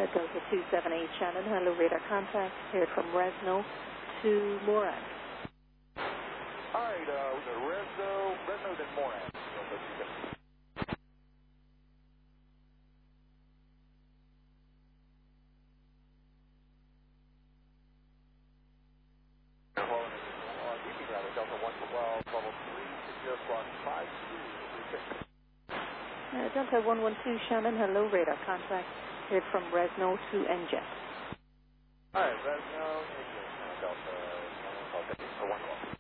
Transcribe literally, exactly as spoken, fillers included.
Uh, Delta two seven eight Shannon, hello, radar contact, cleared from Resno to Moran. All right, uh, we go to Resno, Resno, then Moran. Delta two seven eight. Delta one twelve, level three sixty squawk five two three six. Uh, Delta one one two Shannon, hello, radar contact, cleared from Resno to N J E T. All right, Resno, Delta one one two, one twelve.